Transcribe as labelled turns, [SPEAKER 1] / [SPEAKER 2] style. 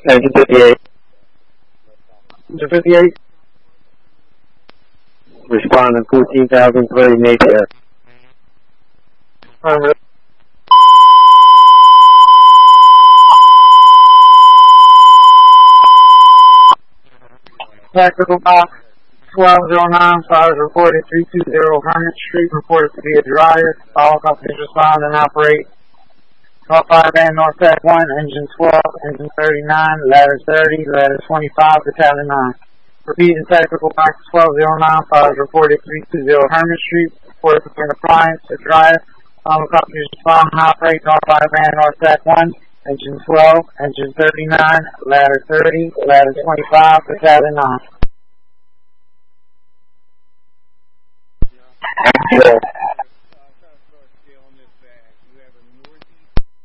[SPEAKER 1] Engine 58.
[SPEAKER 2] Engine 58.
[SPEAKER 1] Responding 14,003 Napier.
[SPEAKER 2] Tactical box 1209, fires reported 320 Hermit Street, reported to be a dryer. All companies respond and operate. 12-5 Band North Pack 1, engine 12, engine 39, ladder 30, ladder 25, battalion 9. Repeating tactical box 1209, fires reported 320 Hermit Street, reported to be an appliance, a dryer. All companies respond and operate. 12-5 Band North Pack 1, engine 12, engine 39, ladder 30, ladder 25, battalion 9.